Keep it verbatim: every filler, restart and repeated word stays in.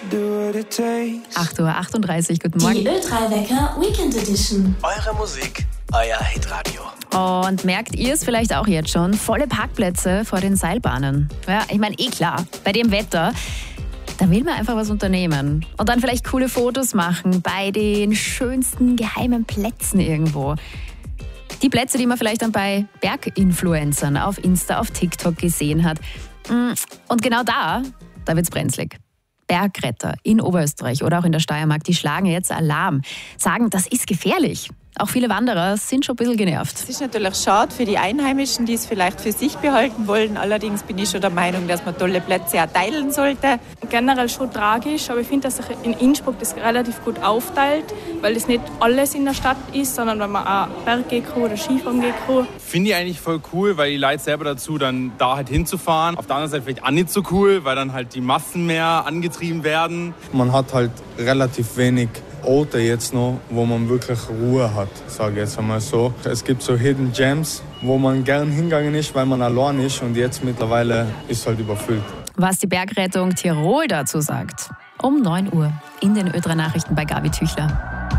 acht Uhr achtunddreißig, guten Morgen. Die Ö drei Wecker Weekend Edition. Eure Musik, euer Hitradio. Und merkt ihr es vielleicht auch jetzt schon? Volle Parkplätze vor den Seilbahnen. Ja, ich meine, eh klar, bei dem Wetter, da will man einfach was unternehmen. Und dann vielleicht coole Fotos machen bei den schönsten geheimen Plätzen irgendwo. Die Plätze, die man vielleicht dann bei Berginfluencern auf Insta, auf TikTok gesehen hat. Und genau da, da wird's brenzlig. Bergretter in Oberösterreich oder auch in der Steiermark, die schlagen jetzt Alarm, sagen, das ist gefährlich. Auch viele Wanderer sind schon ein bisschen genervt. Es ist natürlich schade für die Einheimischen, die es vielleicht für sich behalten wollen. Allerdings bin ich schon der Meinung, dass man tolle Plätze auch teilen sollte. Generell schon tragisch, aber ich finde, dass sich in Innsbruck das relativ gut aufteilt, weil es nicht alles in der Stadt ist, sondern wenn man auch Berg gehen kann oder Skifahren gehen kann. Finde ich eigentlich voll cool, weil die Leute selber dazu, dann da halt hinzufahren. Auf der anderen Seite vielleicht auch nicht so cool, weil dann halt die Massen mehr angetrieben werden. Man hat halt relativ wenig Orte jetzt noch, wo man wirklich Ruhe hat, sage ich jetzt einmal so. Es gibt so Hidden Gems, wo man gern hingegangen ist, weil man allein ist, und jetzt mittlerweile ist es halt überfüllt. Was die Bergrettung Tirol dazu sagt, um neun Uhr in den Ö drei Nachrichten bei Gabi Tüchler.